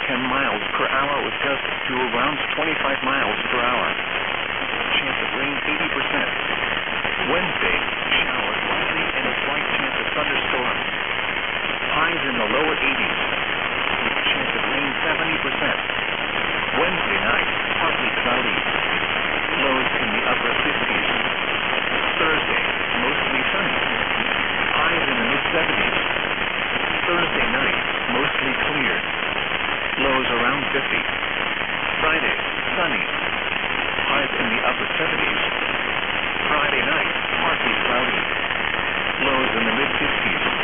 10 miles per hour with gusts to around 25 miles per hour.